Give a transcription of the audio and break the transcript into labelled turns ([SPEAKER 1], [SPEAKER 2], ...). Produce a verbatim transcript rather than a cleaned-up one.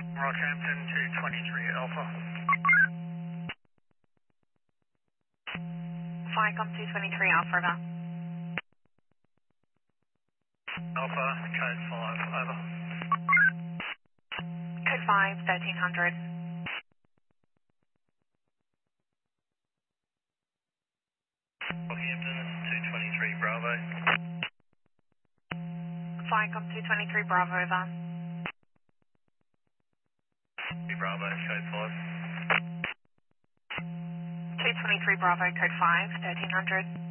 [SPEAKER 1] Rockhampton two twenty-three Alpha.
[SPEAKER 2] Flycom two twenty-three Alpha, over.
[SPEAKER 1] Alpha, code five, over.
[SPEAKER 2] Code five, thirteen hundred.
[SPEAKER 1] Rockhampton two twenty-three Bravo.
[SPEAKER 2] Flycom two twenty-three Bravo, over.
[SPEAKER 1] Bravo, code five.
[SPEAKER 2] two twenty-three Bravo, code five, thirteen hundred.